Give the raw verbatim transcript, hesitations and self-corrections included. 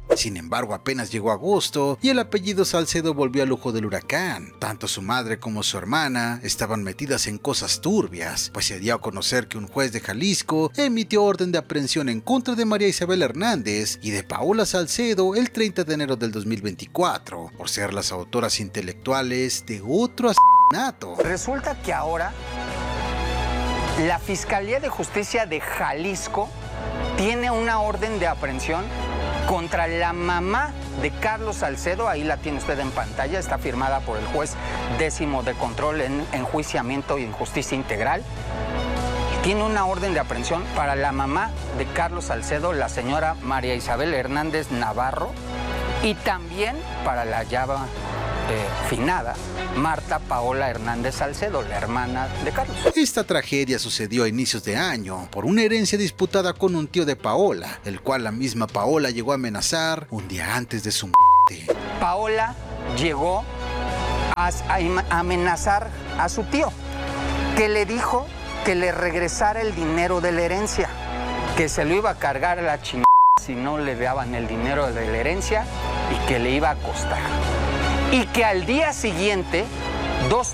Sin embargo, apenas llegó agosto y el apellido Salcedo volvió al ojo del huracán. Tanto su madre como su hermana estaban metidas en cosas turbias, pues se dio a conocer que un juez de Jalisco emitió orden de aprehensión en contra de María Isabel Hernández y de Paola Salcedo el treinta de enero del dos mil veinticuatro, por ser las autoras intelectuales de otro asesinato. Resulta que ahora la Fiscalía de Justicia de Jalisco tiene una orden de aprehensión contra la mamá de Carlos Salcedo. Ahí la tiene usted en pantalla, está firmada por el juez décimo de control en enjuiciamiento y en justicia integral. Tiene una orden de aprehensión para la mamá de Carlos Salcedo, la señora María Isabel Hernández Navarro, y también para la ya eh, finada Marta Paola Hernández Salcedo, la hermana de Carlos. Esta tragedia sucedió a inicios de año por una herencia disputada con un tío de Paola, el cual la misma Paola llegó a amenazar un día antes de su muerte. Paola llegó a, a amenazar a su tío, que le dijo que le regresara el dinero de la herencia, que se lo iba a cargar a la chingada si no le daban el dinero de la herencia y que le iba a costar. Y que al día siguiente, dos